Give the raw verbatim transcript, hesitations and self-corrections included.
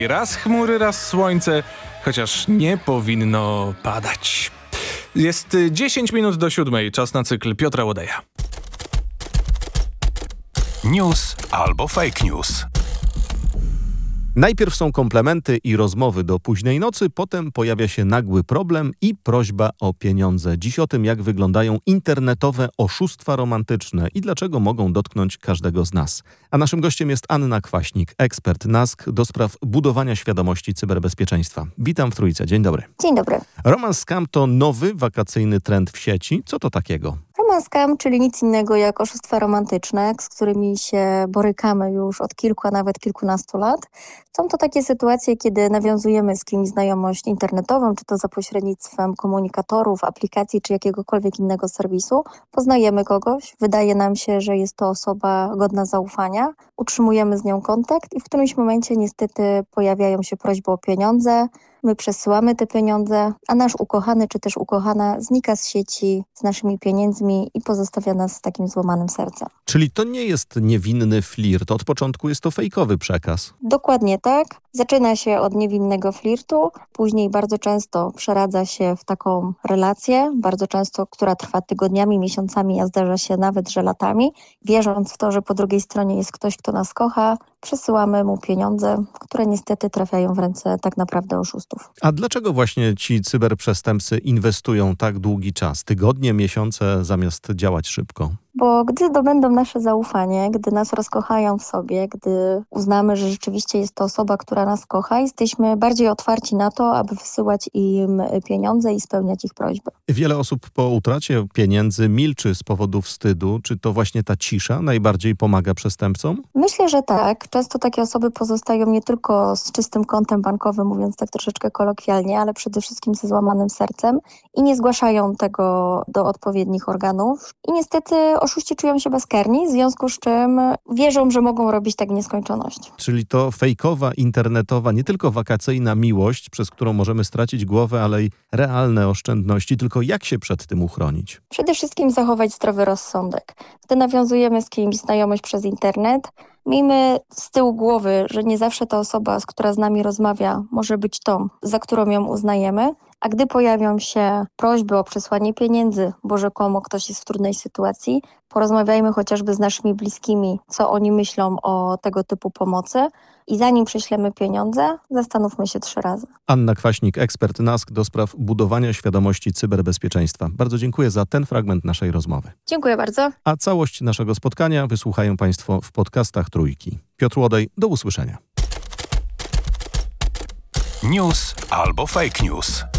Raz chmury, raz słońce, chociaż nie powinno padać. Jest dziesięć minut do siódmej, czas na cykl Piotra Łodeja. News albo fake news. Najpierw są komplementy i rozmowy do późnej nocy, potem pojawia się nagły problem i prośba o pieniądze. Dziś o tym, jak wyglądają internetowe oszustwa romantyczne i dlaczego mogą dotknąć każdego z nas. A naszym gościem jest Anna Kwaśnik, ekspert N A S K do spraw budowania świadomości cyberbezpieczeństwa. Witam w Trójce. Dzień dobry. Dzień dobry. Romance scam to nowy wakacyjny trend w sieci. Co to takiego? Romance scam, czyli nic innego jak oszustwa romantyczne, z którymi się borykamy już od kilku, a nawet kilkunastu lat. Są to takie sytuacje, kiedy nawiązujemy z kimś znajomość internetową, czy to za pośrednictwem komunikatorów, aplikacji, czy jakiegokolwiek innego serwisu. Poznajemy kogoś, wydaje nam się, że jest to osoba godna zaufania, utrzymujemy z nią kontakt i w którymś momencie niestety pojawiają się prośby o pieniądze. My przesyłamy te pieniądze, a nasz ukochany czy też ukochana znika z sieci z naszymi pieniędzmi i pozostawia nas z takim złamanym sercem. Czyli to nie jest niewinny flirt. Od początku jest to fejkowy przekaz. Dokładnie tak. Zaczyna się od niewinnego flirtu, później bardzo często przeradza się w taką relację, bardzo często, która trwa tygodniami, miesiącami, a zdarza się nawet, że latami. Wierząc w to, że po drugiej stronie jest ktoś, kto nas kocha, przesyłamy mu pieniądze, które niestety trafiają w ręce tak naprawdę oszustów. A dlaczego właśnie ci cyberprzestępcy inwestują tak długi czas, tygodnie, miesiące, zamiast działać szybko? Bo gdy zdobędą nasze zaufanie, gdy nas rozkochają w sobie, gdy uznamy, że rzeczywiście jest to osoba, która nas kocha, jesteśmy bardziej otwarci na to, aby wysyłać im pieniądze i spełniać ich prośby. Wiele osób po utracie pieniędzy milczy z powodu wstydu. Czy to właśnie ta cisza najbardziej pomaga przestępcom? Myślę, że tak. Często takie osoby pozostają nie tylko z czystym kontem bankowym, mówiąc tak troszeczkę kolokwialnie, ale przede wszystkim ze złamanym sercem i nie zgłaszają tego do odpowiednich organów. I niestety oszuści czują się bezkarni, w związku z czym wierzą, że mogą robić tak w nieskończoność. Czyli to fejkowa, internetowa, nie tylko wakacyjna miłość, przez którą możemy stracić głowę, ale i realne oszczędności. Tylko jak się przed tym uchronić? Przede wszystkim zachować zdrowy rozsądek. Gdy nawiązujemy z kimś znajomość przez internet, miejmy z tyłu głowy, że nie zawsze ta osoba, która z nami rozmawia, może być tą, za którą ją uznajemy, a gdy pojawią się prośby o przesłanie pieniędzy, bo rzekomo ktoś jest w trudnej sytuacji, porozmawiajmy chociażby z naszymi bliskimi, co oni myślą o tego typu pomocy i zanim prześlemy pieniądze, zastanówmy się trzy razy. Anna Kwaśnik, ekspert N A S K do spraw budowania świadomości cyberbezpieczeństwa. Bardzo dziękuję za ten fragment naszej rozmowy. Dziękuję bardzo. A całość naszego spotkania wysłuchają Państwo w podcastach Trójki. Piotr Łodej, do usłyszenia. News albo fake news.